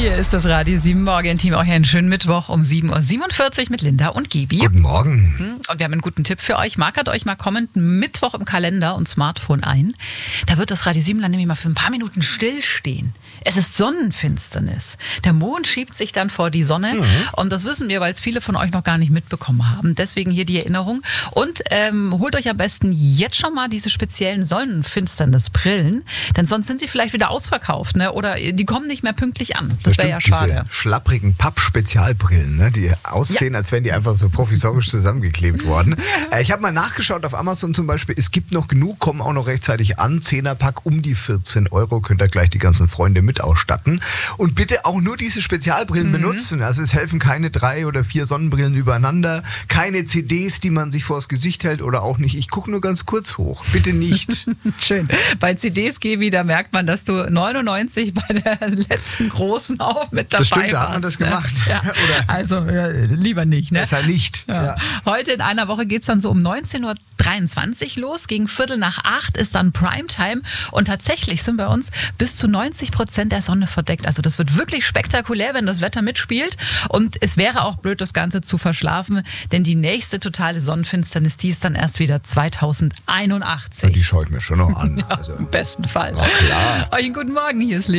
Hier ist das Radio 7 Morgen-Team. Auch einen schönen Mittwoch um 7.47 Uhr mit Linda und Gebi. Guten Morgen. Und wir haben einen guten Tipp für euch. Markert euch mal kommenden Mittwoch im Kalender und Smartphone ein. Da wird das Radio 7 dann nämlich mal für ein paar Minuten stillstehen. Es ist Sonnenfinsternis. Der Mond schiebt sich dann vor die Sonne. Und das wissen wir, weil es viele von euch noch gar nicht mitbekommen haben. Deswegen hier die Erinnerung. Und holt euch am besten jetzt schon mal diese speziellen Sonnenfinsternisbrillen. Denn sonst sind sie vielleicht wieder ausverkauft, ne? Oder die kommen nicht mehr pünktlich an. Das wäre ja schade. Diese schlapprigen Papp-Spezialbrillen, ne? Die aussehen, als wären die einfach so provisorisch zusammengeklebt worden. Ich habe mal nachgeschaut auf Amazon zum Beispiel. Es gibt noch genug, kommen auch noch rechtzeitig an. 10er-Pack um die 14 €. Könnt ihr gleich die ganzen Freunde mit ausstatten. Und bitte auch nur diese Spezialbrillen benutzen. Also es helfen keine 3 oder 4 Sonnenbrillen übereinander. Keine CDs, die man sich vors Gesicht hält oder auch nicht. Ich gucke nur ganz kurz hoch. Bitte nicht. Schön. Bei CDs, Gebi, da merkt man, dass du 99 bei der letzten großen auch mit dabei warst. Das stimmt, da hat man das gemacht. Ja. Oder Also lieber nicht. Ne? besser nicht. Ja. Ja. Heute in einer Woche geht es dann so um 19.23 Uhr los. Gegen 7:45 ist dann Primetime. Und tatsächlich sind bei uns bis zu 90% der Sonne verdeckt. Also das wird wirklich spektakulär, wenn das Wetter mitspielt. Und es wäre auch blöd, das Ganze zu verschlafen. Denn die nächste totale Sonnenfinsternis, die ist dann erst wieder 2081. Die schaue ich mir schon noch an. Ja, im besten Fall. Na klar. Euch einen guten Morgen, hier ist